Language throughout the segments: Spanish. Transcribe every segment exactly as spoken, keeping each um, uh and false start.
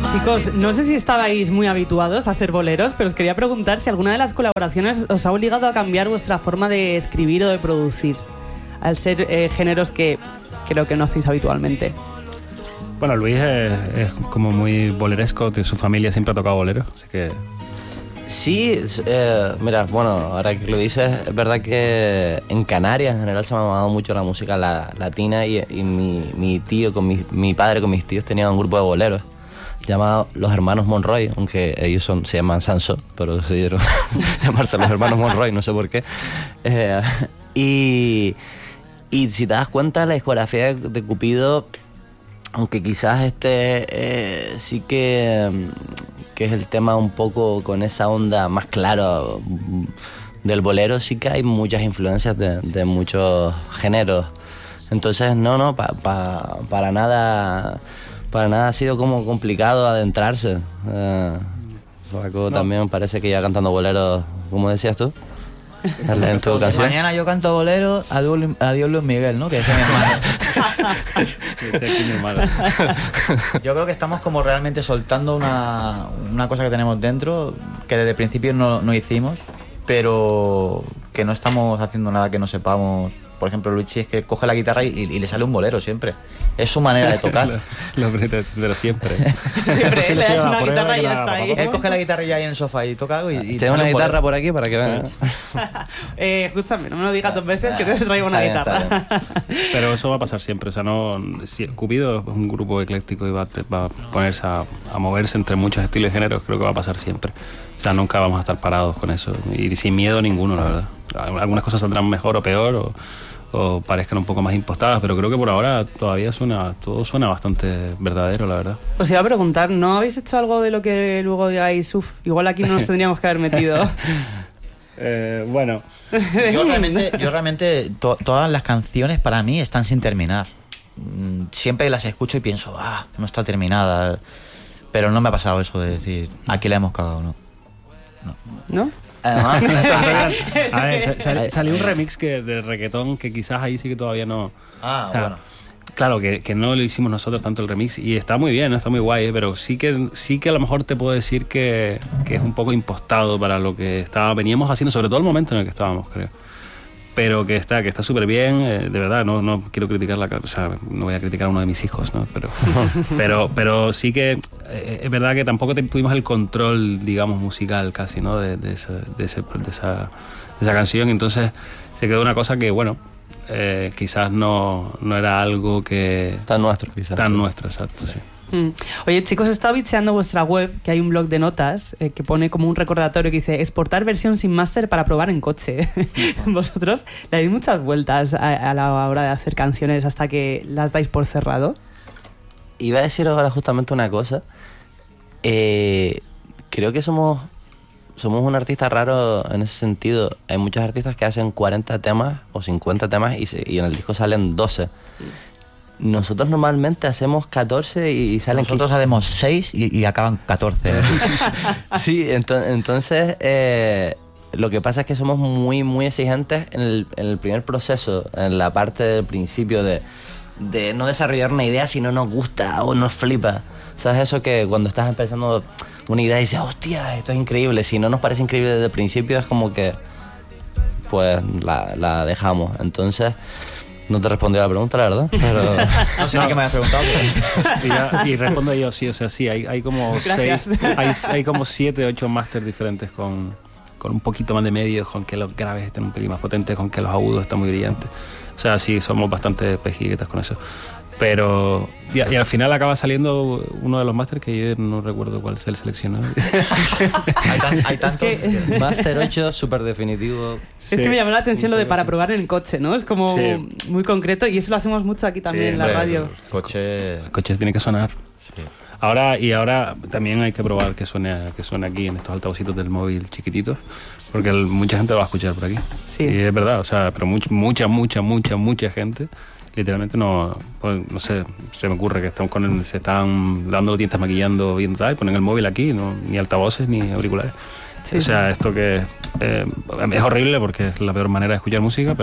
Chicos, no sé si estabais muy habituados a hacer boleros, pero os quería preguntar si alguna de las colaboraciones os ha obligado a cambiar vuestra forma de escribir o de producir, al ser eh, géneros que creo que no hacéis habitualmente. Bueno, Luis es, es como muy boleresco, su familia siempre ha tocado bolero, así que... Sí, eh, mira, bueno, ahora que lo dices, es verdad que en Canarias en general se me ha amado mucho la música la, latina y, y mi, mi tío, con mi, mi padre con mis tíos tenían un grupo de boleros llamado Los Hermanos Monroy, aunque ellos son, se llaman Sanso, pero decidieron llamarse Los Hermanos Monroy, no sé por qué. Eh, y, y si te das cuenta, la discografía de, de Cupido, aunque quizás este eh, sí que... que es el tema un poco con esa onda más clara del bolero, sí que hay muchas influencias de, de muchos géneros. Entonces, no, no, pa, pa, para nada para nada ha sido como complicado adentrarse. Eh, Paco no. También parece que ya cantando boleros, como decías tú. En tu canción. Mañana yo canto bolero, adiós, adiós Luis Miguel, ¿no? Que es mi hermano. Que sea aquí mi hermano. Yo creo que estamos como realmente soltando una, una cosa que tenemos dentro, que desde el principio no, no hicimos, pero que no estamos haciendo nada que no sepamos. Por ejemplo, Luigi es que coge la guitarra y, y le sale un bolero siempre. Es su manera de tocar. lo, lo, pero siempre. Siempre sí, le das una guitarra y ya está ahí. Él coge la guitarra ya ahí en el sofá y toca algo y, y tengo una un guitarra bolero por aquí para que vean. eh, escúchame, no me lo digas dos veces que te traigo una bien, guitarra. Pero eso va a pasar siempre. O sea, no, si Cupido es un grupo ecléctico y va, va a ponerse a, a moverse entre muchos estilos y géneros, creo que va a pasar siempre. O sea, nunca vamos a estar parados con eso. Y sin miedo ninguno, la verdad. Algunas cosas saldrán mejor o peor, o, o parezcan un poco más impostadas, pero creo que por ahora todavía suena, todo suena bastante verdadero, la verdad. Os iba a preguntar, ¿no habéis hecho algo de lo que luego digáis, uff, igual aquí no nos tendríamos que haber metido? eh, bueno. Yo realmente, yo realmente to, todas las canciones para mí están sin terminar. Siempre las escucho y pienso, ah, no está terminada. Pero no me ha pasado eso de decir, aquí la hemos cagado, ¿no? ¿No? ¿No? A ver, sal, salió un remix que, de reggaetón que quizás ahí sí que todavía no... Ah, o sea, bueno. Claro, que, que no lo hicimos nosotros tanto el remix y está muy bien, está muy guay, ¿eh? Pero sí que, sí que a lo mejor te puedo decir que, que es un poco impostado para lo que estaba, veníamos haciendo, sobre todo el momento en el que estábamos, creo. Pero que está que está súper bien, eh, de verdad, no, no quiero criticar la, o sea, no voy a criticar a uno de mis hijos, ¿no? Pero, pero, pero sí que eh, es verdad que tampoco tuvimos el control, digamos, musical casi, ¿no? De, de, ese, de, ese, de, esa, de esa canción, entonces se quedó una cosa que, bueno, eh, quizás no, no era algo que... Tan nuestro, quizás. Tan nuestro, exacto, sí. Mm. Oye, chicos, he estado bicheando vuestra web, que hay un blog de notas eh, que pone como un recordatorio que dice exportar versión sin máster para probar en coche. ¿Vosotros le dais muchas vueltas a, a la hora de hacer canciones hasta que las dais por cerrado? Iba a decir ahora justamente una cosa. Eh, creo que somos, somos un artista raro en ese sentido. Hay muchos artistas que hacen cuarenta temas o cincuenta temas y, se, y en el disco salen doce. Nosotros normalmente hacemos catorce y salen... Nosotros hacemos seis y, y acaban catorce. Sí, ento, entonces eh, lo que pasa es que somos muy, muy exigentes en el, en el primer proceso, en la parte del principio de, de no desarrollar una idea si no nos gusta o nos flipa. ¿Sabes eso que cuando estás empezando una idea y dices, hostia, esto es increíble? Si no nos parece increíble desde el principio es como que pues la, la dejamos. Entonces... No te respondí a la pregunta, la verdad, pero... No sé ni qué me has preguntado. Pero... Y, ya, y respondo yo, sí, o sea, sí, hay, hay como Gracias. seis, hay, hay como siete, ocho máster diferentes con, con un poquito más de medios, con que los graves estén un pelín más potentes, con que los agudos están muy brillantes. O sea, sí, somos bastante pejiguetas con eso. Pero... Y, y al final acaba saliendo uno de los máster que yo no recuerdo cuál se le seleccionó. Hay, tan, hay tantos... Es que... Máster ocho, súper definitivo. Sí. Es que me llamó la atención lo de para probar en el coche, ¿no? Es como sí. muy concreto y eso lo hacemos mucho aquí también sí, en la hombre, radio. El coche... El coche tiene que sonar. Sí. Ahora, y ahora también hay que probar que suene, que suene aquí en estos altavocitos del móvil chiquititos, porque el, mucha gente lo va a escuchar por aquí. Sí. Y es verdad, o sea, pero much, mucha, mucha, mucha, mucha gente... Literalmente no, no sé, se me ocurre que están con el, se están dando los dientes, maquillando, viendo tal, ponen el móvil aquí, no, ni altavoces ni auriculares. Sí, o sea, sí. Esto que eh, es horrible porque es la peor manera de escuchar música, pero,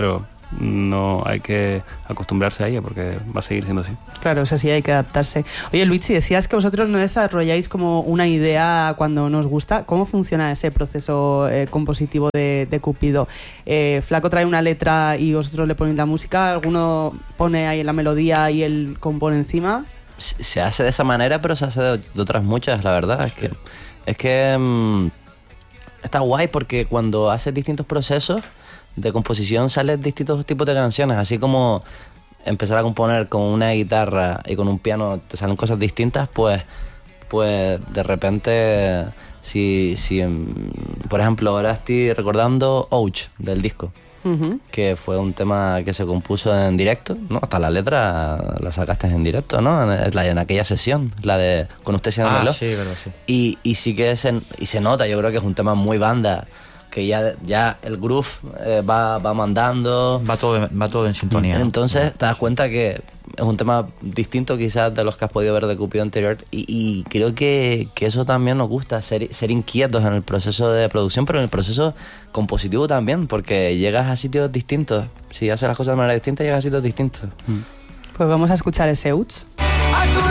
no hay que acostumbrarse a ella porque va a seguir siendo así. Claro, o sea, sí hay que adaptarse. Oye, Luigi, decías que vosotros no desarrolláis como una idea cuando nos gusta. ¿Cómo funciona ese proceso eh, compositivo de, de Cupido? Eh, Flaco trae una letra y vosotros le ponéis la música, alguno pone ahí la melodía y él compone encima. Se hace de esa manera, pero se hace de, de otras muchas, la verdad. Es que, es que mmm, está guay porque cuando haces distintos procesos de composición salen distintos tipos de canciones, así como empezar a componer con una guitarra y con un piano te salen cosas distintas, pues, pues de repente, si, si por ejemplo, ahora estoy recordando Ouch del disco, uh-huh. que fue un tema que se compuso en directo, ¿no? Hasta la letra la sacaste en directo, ¿no? En, la, en aquella sesión, la de Con usted siéndamelo. Ah, sí, verdad, sí. Y, y sí que se, y se nota, yo creo que es un tema muy banda, que ya, ya el groove eh, va, va mandando. Va todo, va todo en sintonía. Entonces te das cuenta que es un tema distinto quizás de los que has podido ver de Cupido anterior y, y creo que, que eso también nos gusta, ser, ser inquietos en el proceso de producción, pero en el proceso compositivo también, porque llegas a sitios distintos. Si haces las cosas de manera distinta, llegas a sitios distintos. Pues vamos a escuchar ese Uts.